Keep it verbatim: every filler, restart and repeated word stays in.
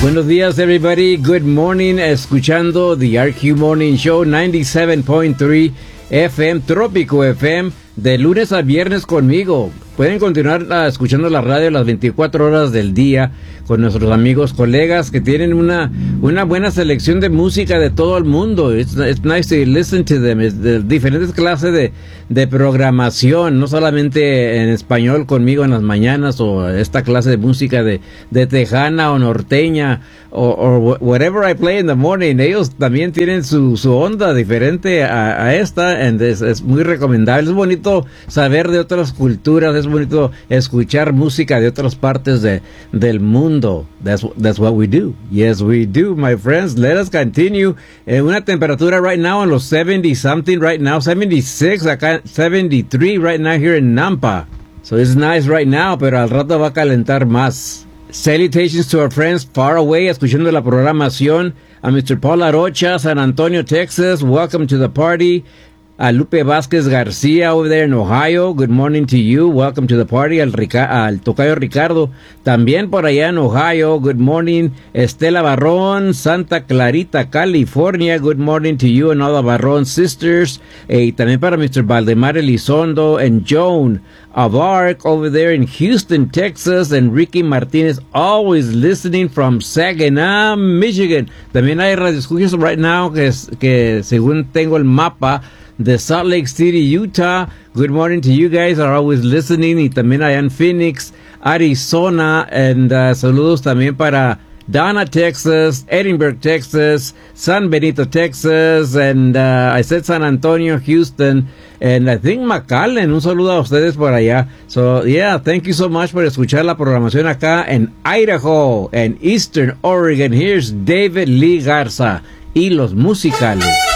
Buenos días, everybody. Good morning. Escuchando The R Q Morning Show ninety-seven point three F M, Trópico F M, de lunes a viernes conmigo. Pueden continuar uh, escuchando la radio las veinticuatro horas del día con nuestros amigos, colegas que tienen una, una buena selección de música de todo el mundo. It's, it's nice to listen to them. Es de diferentes clases de, de programación, no solamente en español conmigo en las mañanas o esta clase de música de, de tejana o norteña o, o whatever I play in the morning. Ellos también tienen su, su onda diferente a, a esta, and es, es muy recomendable. Es bonito saber de otras culturas, es bonito escuchar música de otras partes de, del mundo. That's, that's what we do. Yes, we do, my friends. Let us continue. En una temperatura right now en los seventy something right now, seventy-six, acá seventy-three right now here in Nampa. So it's nice right now, pero al rato va a calentar más. Salutations to our friends far away, escuchando la programación. A mister Paul Arocha, San Antonio, Texas. Welcome to the party. A Lupe Vázquez García over there in Ohio. Good morning to you. Welcome to the party. Al, Rica- al Tocayo Ricardo, también por allá en Ohio. Good morning. Estela Barrón, Santa Clarita, California. Good morning to you and all the Barrón sisters. Eh, y también para mister Valdemar Elizondo and Joan Avark over there in Houston, Texas. And Ricky Martinez, always listening from Saginaw, Michigan. También hay radioescuchas right now que, que según tengo el mapa, de Salt Lake City, Utah. Good morning to you guys, are always listening. Y también allá en Phoenix, Arizona. And uh, saludos también para Donna, Texas, Edinburgh, Texas, San Benito, Texas, and uh, I said San Antonio, Houston, and I think McAllen. Un saludo a ustedes por allá. So, yeah, thank you so much por escuchar la programación acá en Idaho and Eastern Oregon. Here's David Lee Garza y los musicales.